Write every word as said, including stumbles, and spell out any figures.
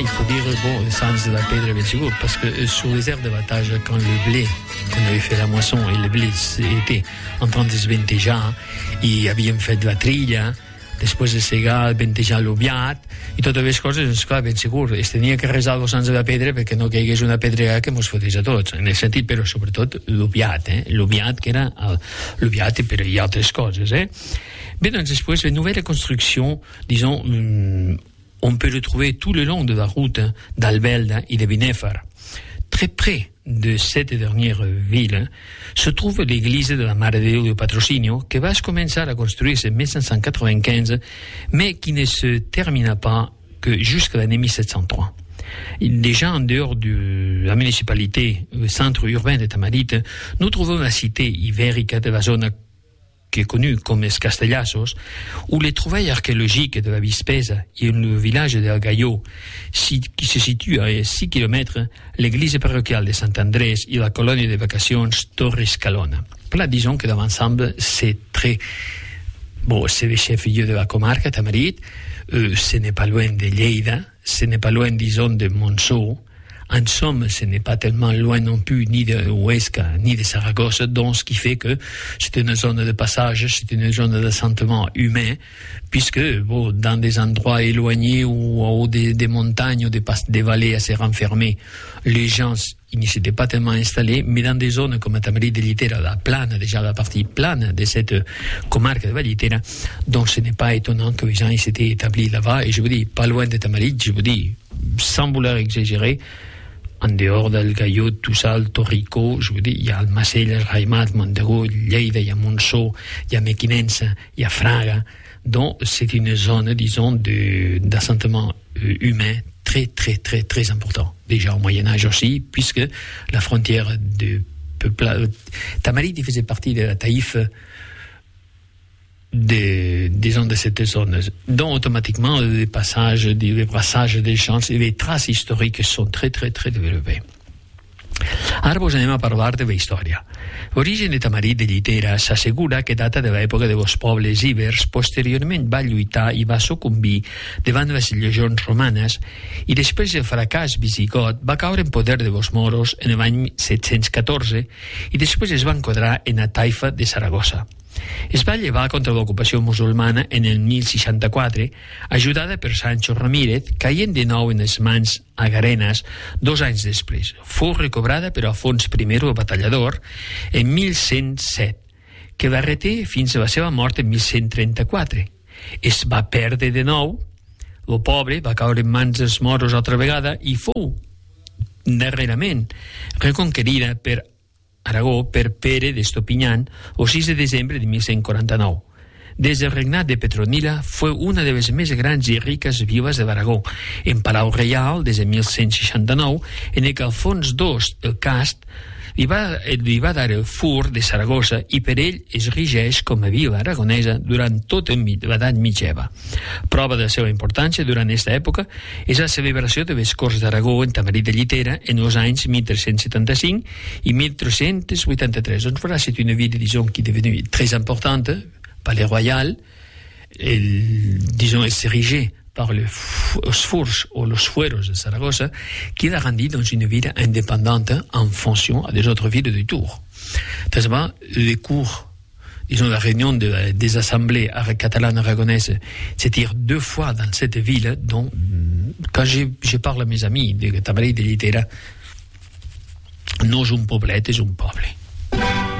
il faut dire, bon, le sens de la Pedra, bien sûr, parce que sur les aires de battage, quand le blé, qu'on avait fait la moisson et le blé était en train de se ventejar, i havíem fet la trilla, després de segar, ventejar l'oviat, i totes les coses, doncs, clar, ben segur, es tenia que resar els sants de la pedra perquè no caigués una pedra que mos fotés a tots, en el sentit, però sobretot l'oviat, eh? L'oviat que era el, l'oviat, però hi ha altres coses, eh? Bé, doncs, després, les nouvelles constructions, disons, hum, on peut le trouver tout le long de la route d'Albelda et de Binèfar. Très près de cette dernière ville se trouve l'église de la Mare de Déu de Patrocinio, que va commencer à construire-se en mille cinq cent quatre-vingt-quinze, mais qui ne se termina pas que jusqu'à l'année mille sept cent trois. Déjà en dehors de la municipalité, le centre urbain de Tamarit, nous trouvons la cité ibérique de la zone qui est connu comme les Castellassos, où les trouvailles archéologiques de la Vispesa et le village de Algaio, qui se situe à six kilomètres, l'église parochiale de Saint-Andrés et la colonie de vacations Torre Scalona. Là, disons que dans l'ensemble, c'est très... Bon, c'est le chef-lieu de la comarque, Tamarit, euh, ce n'est pas loin de Lleida, ce n'est pas loin, disons, de Monceau. En somme, ce n'est pas tellement loin non plus ni de Huesca ni de Saragosse, donc ce qui fait que c'est une zone de passage, c'est une zone d'assentement humain, puisque bon, dans des endroits éloignés ou en haut des, des montagnes ou des, des vallées assez renfermées, les gens ils ne s'étaient pas tellement installés, mais dans des zones comme Tamarit de Llitera, la plane, déjà la partie plane de cette comarque de Llitera, donc ce n'est pas étonnant que les gens s'étaient établis là-bas, et je vous dis, pas loin de Tamarit, je vous dis, sans vouloir exagérer, en dehors del Gaiot, Tossal, Torrico, je vous dis, il y a Almacelles, Raimat, Montego, Lleida, il y a Monceau, il y a Mequinensa, il y a Fraga. Donc, c'est une zone, disons, de, d'assentement euh, humain très, très, très, très important. Déjà au Moyen-Âge aussi, puisque la frontière de peuplage... Tamarit, il faisait partie de la Taïf de, disons, de cette zone. Donc, automatiquement, les passages, les brassages des champs et les traces historiques sont très, très, très développées. Ara vos anem a parlar de la història. L'origen de Tamarit de Llitera s'assegura que data de l'època dels pobles ibers, posteriorment va lluitar i va sucumbir davant les legions romanes i després del fracàs visigot va caure en poder de los moros en l'any set-cents catorze i després es va enquadrar en la taifa de Saragossa. Es va llevar contra l'ocupació musulmana en el mil seixanta-quatre, ajudada per Sancho Ramírez, caient de nou en les mans agarenes dos anys després. Fou recobrada per Alfons primer el batallador en mil cent set, que va reter fins a la seva mort en mil cent trenta-quatre. Es va perdre de nou, el pobre va caure en mans dels moros altra vegada i fou darrerament reconquerida per Aragó per Pere d'Estopinyan el sis de desembre de mil cent quaranta-nou. Des del regnat de Petronila fue una de les més grans i riques viles de l'Aragó, en Palau Reial des de mil cent seixanta-nou, en el que Alfons dos el Cast li va, li va dar el fur de Saragossa i per ell es rigeix com a vila aragonesa durant tota l'edat mitjana. Prova de la seva importància durant aquesta època és la celebració de les Corts d'Aragó en Tamarit de Llitera en els anys mil tres-cents setanta-cinc i mil tres-cents vuitanta-tres. Donc voilà, c'est une ville, disons, qui est devenue très importante, palais royal, el, disons, elle s'érigeait par les fours ou les fueros de Saragossa, qui a grandi dans une ville indépendante en fonction des autres villes du Tour. Tellement, les cours, disons, la réunion de, des assemblées catalanes aragonaises, c'est-à-dire deux fois dans cette ville, dont, quand je, je parle à mes amis de Tamarit de Llitera, no és un poblet, és un poble.